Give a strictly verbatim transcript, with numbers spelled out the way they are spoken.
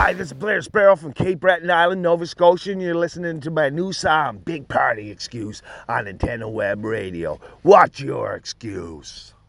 Hi, this is Blair Sparrow from Cape Breton Island, Nova Scotia, and you're listening to my new song, Big Party Excuse, on Nintendo Web Radio. What's your excuse?